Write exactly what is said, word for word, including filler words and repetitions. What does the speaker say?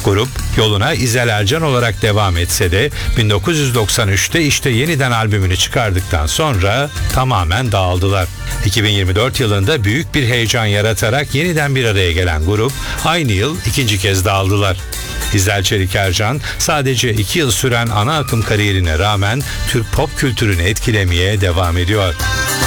Grup yoluna İzel Ercan olarak devam etse de bin dokuz yüz doksan üçte işte yeniden albümünü çıkardıktan sonra tamamen dağıldılar. iki bin yirmi dört yılında büyük bir heyecan yaratarak yeniden bir araya gelen grup aynı yıl ikinci kez dağıldılar. İzel Çelik Ercan sadece iki yıl süren ana akım kariyerine rağmen Türk pop kültürünü etkilemeye devam ediyor.